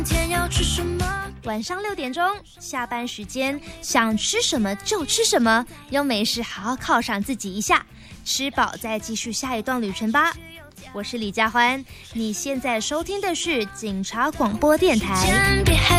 晚上6点钟，下班时间，想吃什么就吃什么，用美食好好犒赏自己一下，吃饱再继续下一段旅程吧。我是李佳欢，你现在收听的是警察广播电台。